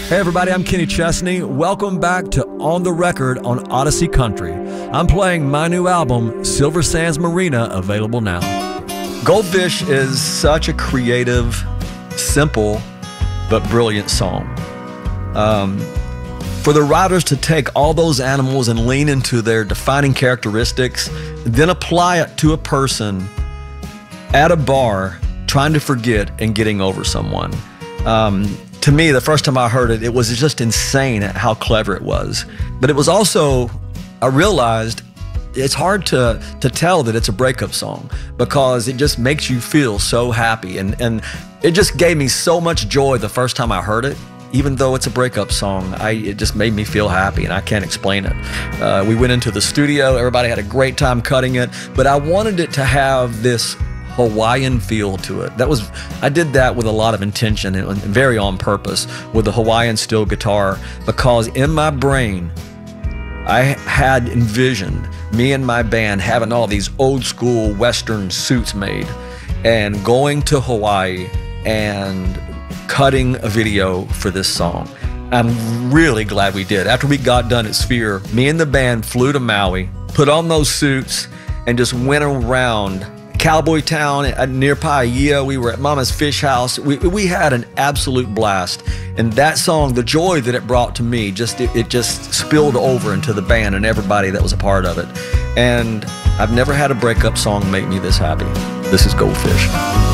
Hey everybody, I'm Kenny Chesney. Welcome back to On the Record on Odyssey Country. I'm playing my new album, Silver Sands Marina, available now. Goldfish is such a creative, simple, but brilliant song. For the writers to take all those animals and lean into their defining characteristics, then apply it to a person at a bar trying to forget and getting over someone. To me, the first time I heard it, it was just insane at how clever it was. But it was also, I realized it's hard to tell that it's a breakup song because it just makes you feel so happy. And it just gave me so much joy the first time I heard it. Even though it's a breakup song, it just made me feel happy, and I can't explain it. We went into the studio, everybody had a great time cutting it, but I wanted it to have this Hawaiian feel to it. I did that with a lot of intention and very on purpose with the Hawaiian steel guitar, because in my brain I had envisioned me and my band having all these old school Western suits made and going to Hawaii and cutting a video for this song. I'm really glad we did. After we got done at Sphere, me and the band flew to Maui, put on those suits, and just went around Cowboy Town near Paia. We were at Mama's Fish House. We had an absolute blast. And that song, the joy that it brought to me, it just spilled over into the band and everybody that was a part of it. And I've never had a breakup song make me this happy. This is Goldfish.